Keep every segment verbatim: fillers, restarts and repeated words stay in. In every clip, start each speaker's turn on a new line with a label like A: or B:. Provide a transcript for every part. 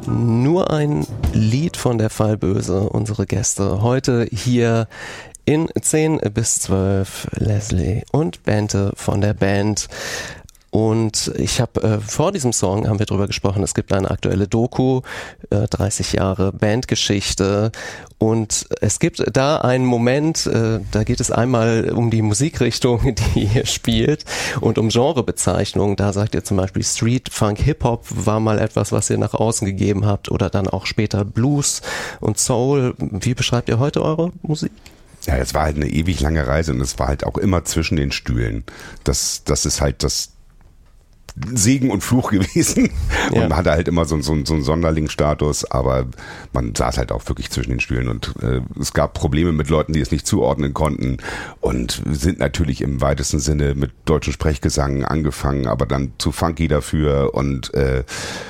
A: Nur ein Lied von der Fall Böse, unsere Gäste heute hier in zehn bis zwölf, Leslie und Bente von der Band. Und ich habe äh, vor diesem Song haben wir drüber gesprochen, es gibt eine aktuelle Doku, äh, dreißig Jahre Bandgeschichte, und es gibt da einen Moment, äh, da geht es einmal um die Musikrichtung, die ihr spielt, und um Genrebezeichnungen. Da sagt ihr zum Beispiel Street, Funk, Hip-Hop war mal etwas, was ihr nach außen gegeben habt, oder dann auch später Blues und Soul. Wie beschreibt ihr heute eure Musik?
B: Ja, es war halt eine ewig lange Reise und es war halt auch immer zwischen den Stühlen. Das, das ist halt das Segen und Fluch gewesen. Und ja. Man hatte halt immer so, so, so einen Sonderlingsstatus, aber man saß halt auch wirklich zwischen den Stühlen und äh, es gab Probleme mit Leuten, die es nicht zuordnen konnten, und sind natürlich im weitesten Sinne mit deutschen Sprechgesang angefangen, aber dann zu funky dafür, und äh,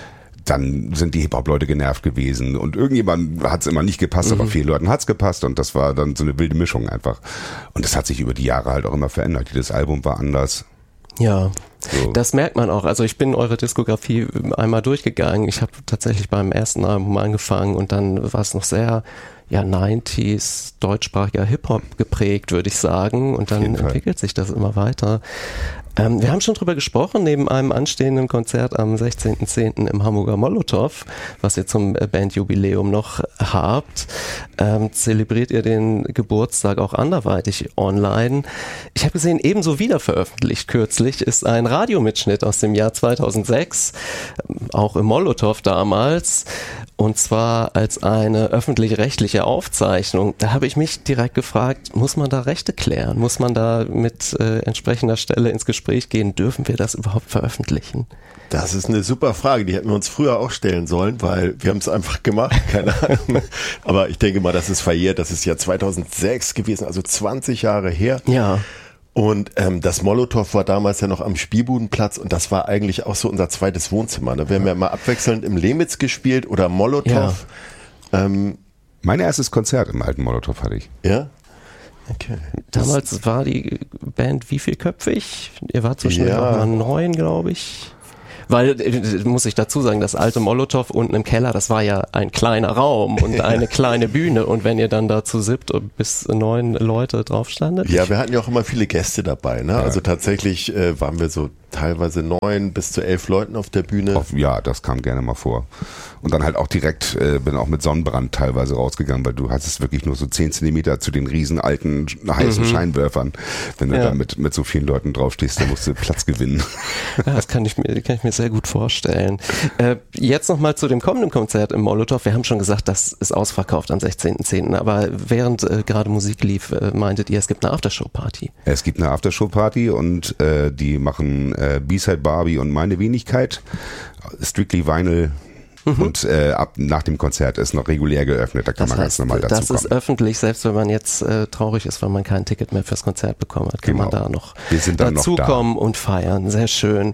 B: dann sind die Hip-Hop-Leute genervt gewesen und irgendjemand hat es immer nicht gepasst, mhm. aber vielen Leuten hat es gepasst, und das war dann so eine wilde Mischung einfach. Und das hat sich über die Jahre halt auch immer verändert. Jedes Album war anders.
A: Ja, so. Das merkt man auch. Also ich bin eure Diskografie einmal durchgegangen. Ich habe tatsächlich beim ersten Album angefangen und dann war es noch sehr ja neunziger deutschsprachiger Hip-Hop geprägt, würde ich sagen. Und dann entwickelt sich das immer weiter. Ähm, wir haben schon drüber gesprochen, neben einem anstehenden Konzert am sechzehnten zehnten im Hamburger Molotow, was ihr zum Bandjubiläum noch habt, ähm, zelebriert ihr den Geburtstag auch anderweitig online. Ich habe gesehen, ebenso wiederveröffentlicht kürzlich ist ein Radiomitschnitt aus dem Jahr zweitausendsechs, auch im Molotow damals, und zwar als eine öffentlich-rechtliche Aufzeichnung. Da habe ich mich direkt gefragt, muss man da Rechte klären? Muss man da mit äh, entsprechender Stelle ins Gespräch gehen? Dürfen wir das überhaupt veröffentlichen?
C: Das ist eine super Frage, die hätten wir uns früher auch stellen sollen, weil wir haben es einfach gemacht, keine Ahnung. Aber ich denke mal, das ist verjährt, das ist ja zweitausendsechs gewesen, also zwanzig Jahre her.
A: Ja.
C: Und ähm, das Molotow war damals ja noch am Spielbudenplatz, und das war eigentlich auch so unser zweites Wohnzimmer. Da werden wir mal abwechselnd im Lemitz gespielt oder Molotow. Ja. Ähm,
B: mein erstes Konzert im alten Molotow hatte ich.
C: Ja? Okay.
A: Damals das war die Band wie vielköpfig? Ihr wart so schnell
C: ja.
A: auch mal neun, glaube ich. Weil, muss ich dazu sagen, das alte Molotow unten im Keller, das war ja ein kleiner Raum und eine kleine Bühne. Und wenn ihr dann da zu siebt bis neun Leute drauf standet?
C: Ja, wir hatten ja auch immer viele Gäste dabei, ne? Ja. Also tatsächlich äh, waren wir so teilweise neun bis zu elf Leuten auf der Bühne.
B: Auf, ja, das kam gerne mal vor. Und dann halt auch direkt, äh, bin auch mit Sonnenbrand teilweise rausgegangen, weil du hattest wirklich nur so zehn Zentimeter zu den riesen alten heißen mhm. Scheinwerfern. Wenn du ja. da mit, mit so vielen Leuten draufstehst, dann musst du Platz gewinnen.
A: Ja, das kann ich mir, kann ich mir sehr gut vorstellen. Äh, jetzt nochmal zu dem kommenden Konzert im Molotow. Wir haben schon gesagt, das ist ausverkauft am sechzehnten zehnten Aber während äh, gerade Musik lief, äh, meintet ihr, es gibt eine Aftershow-Party?
B: Es gibt eine Aftershow-Party und äh, die machen äh, B-Side Barbie und Meine Wenigkeit, Strictly Vinyl. Mhm. Und äh, ab nach dem Konzert ist noch regulär geöffnet, da kann das man heißt, ganz normal dazu
A: das
B: kommen.
A: Das ist öffentlich, selbst wenn man jetzt äh, traurig ist, weil man kein Ticket mehr fürs Konzert bekommen hat, kann
B: genau.
A: man da noch
B: Wir sind dann
A: dazukommen
B: noch da.
A: und feiern. Sehr schön.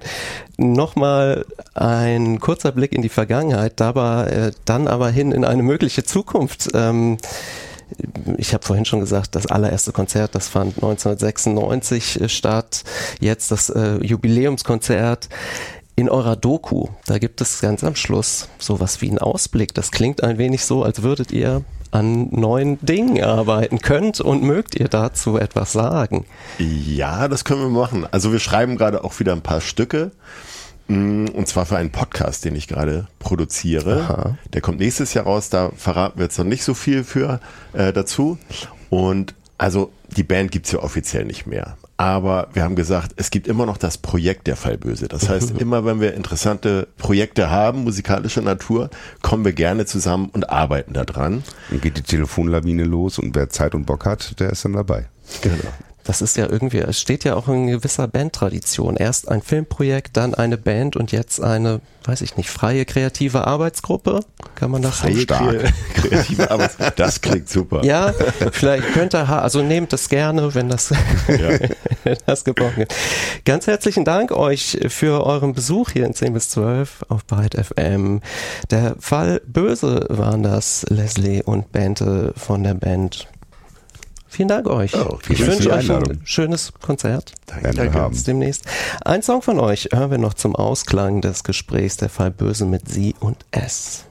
A: Nochmal ein kurzer Blick in die Vergangenheit, dabei äh, dann aber hin in eine mögliche Zukunft. Ähm, Ich habe vorhin schon gesagt, das allererste Konzert, das fand neunzehnhundertsechsundneunzig statt. Jetzt das äh, Jubiläumskonzert. In eurer Doku, da gibt es ganz am Schluss sowas wie einen Ausblick. Das klingt ein wenig so, als würdet ihr an neuen Dingen arbeiten. Könnt und mögt ihr dazu etwas sagen?
C: Ja, das können wir machen. Also wir schreiben gerade auch wieder ein paar Stücke. Und zwar für einen Podcast, den ich gerade produziere. Aha. Der kommt nächstes Jahr raus, da verraten wir jetzt noch nicht so viel für äh, dazu. Und also die Band gibt's ja offiziell nicht mehr. Aber wir haben gesagt, es gibt immer noch das Projekt der Fall Böse. Das heißt, immer wenn wir interessante Projekte haben, musikalischer Natur, kommen wir gerne zusammen und arbeiten da dran.
B: Dann geht die Telefonlawine los und wer Zeit und Bock hat, der ist dann dabei.
C: Genau.
A: Das ist ja irgendwie, es steht ja auch in gewisser Bandtradition. Erst ein Filmprojekt, dann eine Band und jetzt eine, weiß ich nicht, freie kreative Arbeitsgruppe. Kann man das
C: freie
A: so
C: stark? Kreative Arbeitsgruppe, das klingt super.
A: Ja, vielleicht könnte, also nehmt das gerne, wenn das, ja. wenn das gebrochen wird. Ganz herzlichen Dank euch für euren Besuch hier in zehn bis zwölf auf Byte F M. Der Fall Böse waren das, Leslie und Bente von der Band. Vielen Dank euch. Oh, ich wünsche euch ein schönes Konzert.
B: Danke, danke.
A: Bis demnächst. Ein Song von euch hören wir noch zum Ausklang des Gesprächs, der Fall Böse mit Sie und S.